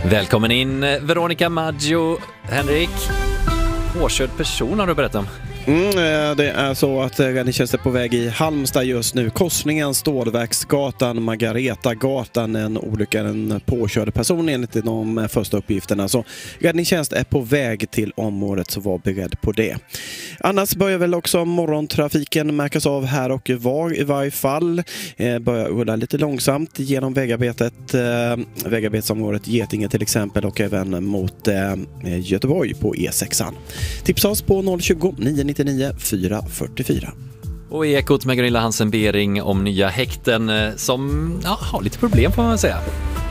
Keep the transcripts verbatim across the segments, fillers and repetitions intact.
Välkommen in Veronica Maggio. Henrik, påkörd person har du berättat om. Mm, det är så att räddningstjänst är på väg i Halmstad just nu. Korsningen Stålverksgatan, Margaretagatan, en olycka, en påkörd person enligt de första uppgifterna. Så räddningstjänst är på väg till området, så var beredd på det. Annars börjar väl också morgontrafiken märkas av här och var i varje fall. Eh, börjar rulla lite långsamt genom vägarbetet, eh, vägarbetsområdet Getinge till exempel, och även mot eh, Göteborg på E sexan. Tipsa oss på noll tjugo, nio nittionio, fyra fyrtiofyra. Och i Ekot med Gunilla Hansen Bering om nya häkten som ja, har lite problem får man säga.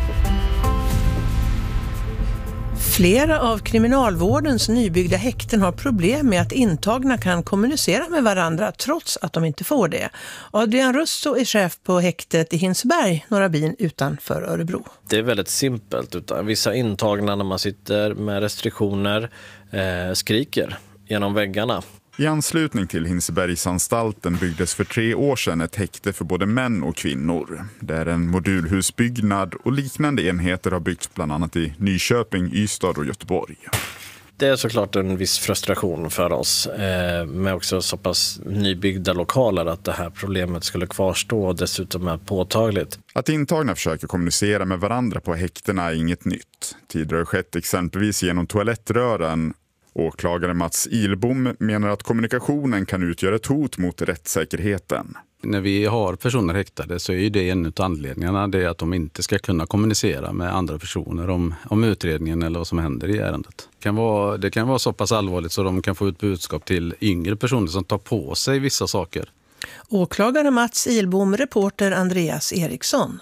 Flera av kriminalvårdens nybyggda häkten har problem med att intagna kan kommunicera med varandra trots att de inte får det. Adrian Russo är chef på häktet i Hinseberg, några bin utanför Örebro. Det är väldigt simpelt. Utan vissa intagna när man sitter med restriktioner eh, skriker genom väggarna. I anslutning till Hinsebergsanstalten byggdes för tre år sedan ett häkte för både män och kvinnor. Det är en modulhusbyggnad och liknande enheter har byggts bland annat i Nyköping, Ystad och Göteborg. Det är såklart en viss frustration för oss eh, med också så pass nybyggda lokaler att det här problemet skulle kvarstå och dessutom är påtagligt. Att intagna försöker kommunicera med varandra på häktena är inget nytt. Tidigare har skett exempelvis genom toalettrören. Åklagare Mats Ilbom menar att kommunikationen kan utgöra ett hot mot rättssäkerheten. När vi har personer häktade så är det en av anledningarna det att de inte ska kunna kommunicera med andra personer om, om utredningen eller vad som händer i ärendet. Det kan, vara, det kan vara så pass allvarligt så de kan få ut budskap till yngre personer som tar på sig vissa saker. Åklagare Mats Ilbom, reporter Andreas Eriksson.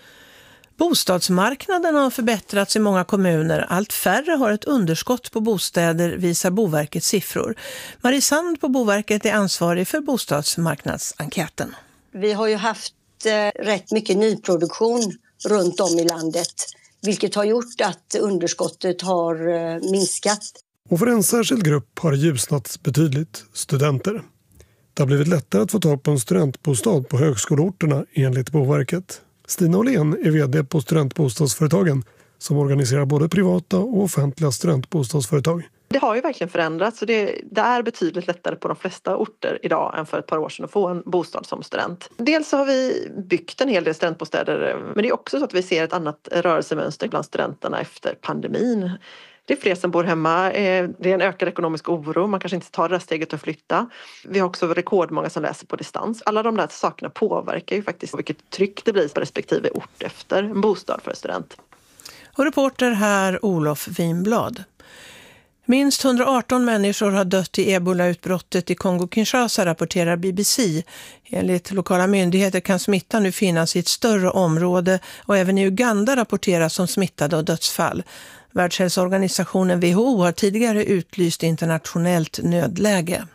Bostadsmarknaden har förbättrats i många kommuner. Allt färre har ett underskott på bostäder, visar Boverkets siffror. Marie Sand på Boverket är ansvarig för bostadsmarknadsenkäten. Vi har ju haft eh, rätt mycket nyproduktion runt om i landet, vilket har gjort att underskottet har eh, minskat. Och för en särskild grupp har det ljusnat betydligt, studenter. Det har blivit lättare att få tag på en studentbostad på högskoleorterna enligt Boverket. Stina Åhlén är vd på Studentbostadsföretagen som organiserar både privata och offentliga studentbostadsföretag. Det har ju verkligen förändrats och det, det är betydligt lättare på de flesta orter idag än för ett par år sedan att få en bostad som student. Dels så har vi byggt en hel del studentbostäder, men det är också så att vi ser ett annat rörelsemönster bland studenterna efter pandemin. Det är fler som bor hemma, det är en ökad ekonomisk oro, man kanske inte tar det här steget att flytta. Vi har också rekordmånga som läser på distans. Alla de där sakerna påverkar ju faktiskt vilket tryck det blir på respektive ort efter en bostad för student. Och reporter här Olof Winblad. Minst hundraarton människor har dött i ebola-utbrottet i Kongo-Kinshasa, rapporterar B B C. Enligt lokala myndigheter kan smittan nu finnas i ett större område och även i Uganda rapporteras som smittade och dödsfall. Världshälsoorganisationen W H O har tidigare utlyst internationellt nödläge.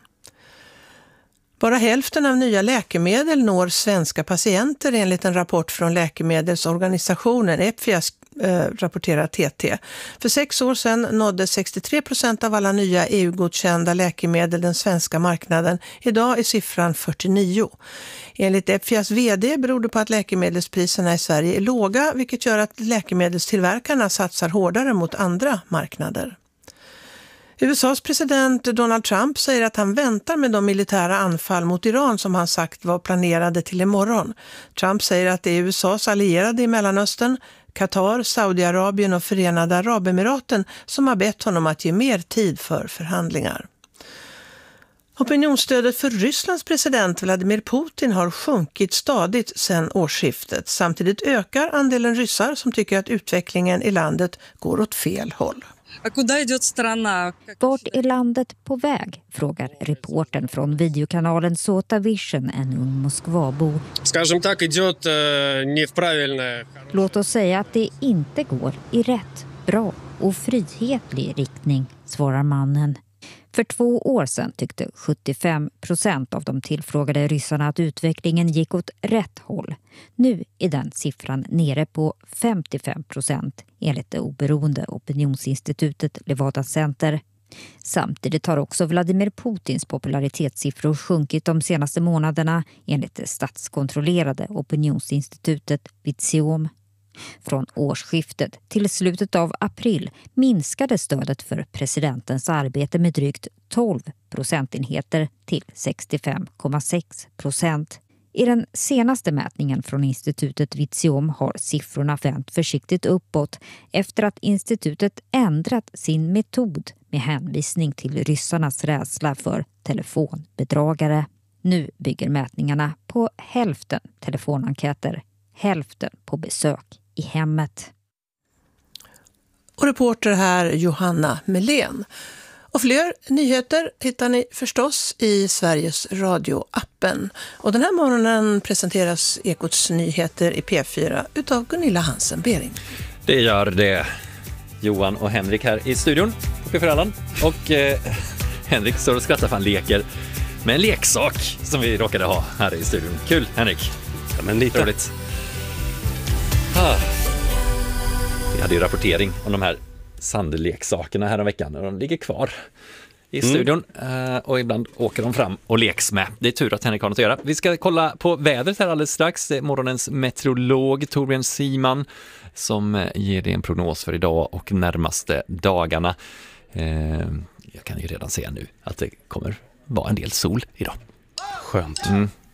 Bara hälften av nya läkemedel når svenska patienter enligt en rapport från läkemedelsorganisationen E P F I A S, äh, rapporterar T T. För sex år sedan nådde sextiotre procent av alla nya E U-godkända läkemedel den svenska marknaden. Idag är siffran fyrtionio. Enligt E P F I A S vd beror det på att läkemedelspriserna i Sverige är låga, vilket gör att läkemedelstillverkarna satsar hårdare mot andra marknader. U S A:s president Donald Trump säger att han väntar med de militära anfall mot Iran som han sagt var planerade till imorgon. Trump säger att det är U S A:s allierade i Mellanöstern, Qatar, Saudiarabien och Förenade Arabemiraten som har bett honom att ge mer tid för förhandlingar. Opinionsstödet för Rysslands president Vladimir Putin har sjunkit stadigt sedan årsskiftet. Samtidigt ökar andelen ryssar som tycker att utvecklingen i landet går åt fel håll. Vart är landet på väg? Frågar reportern från videokanalen Sota Vision, en ung Moskvabo. Låt oss säga att det inte går i rätt, bra och frihetlig riktning, svarar mannen. För två år sedan tyckte sjuttiofem procent av de tillfrågade ryssarna att utvecklingen gick åt rätt håll. Nu är den siffran nere på femtiofem procent enligt det oberoende opinionsinstitutet Levada Center. Samtidigt har också Vladimir Putins popularitetssiffror sjunkit de senaste månaderna enligt det statskontrollerade opinionsinstitutet Vizium. Från årsskiftet till slutet av april minskade stödet för presidentens arbete med drygt tolv procentenheter till sextiofem komma sex procent. I den senaste mätningen från institutet Vizium har siffrorna vänt försiktigt uppåt efter att institutet ändrat sin metod med hänvisning till ryssarnas rädsla för telefonbedragare. Nu bygger mätningarna på hälften telefonenkäter, hälften på besök i hemmet. Och reporter här Johanna Melén. Och fler nyheter hittar ni förstås i Sveriges Radio-appen. Och den här morgonen presenteras Ekots nyheter i P fyra utav Gunilla Hansen-Bering. Det gör det. Johan och Henrik här i studion på P fyra. Och eh, Henrik står och skrattar för han leker med en leksak som vi råkade ha här i studion. Kul, Henrik. Ja, men lite. Roligt. Ah. Vi hade ju rapportering om de här sandleksakerna här om veckan och de ligger kvar i studion mm. och ibland åker de fram och leks med. Det är tur att Henrik har något att göra. Vi ska kolla på vädret här alldeles strax. Det är morgonens meteorolog Torbjörn Siman som ger dig en prognos för idag och närmaste dagarna. Jag kan ju redan säga nu att det kommer vara en del sol idag. Skönt. Mm.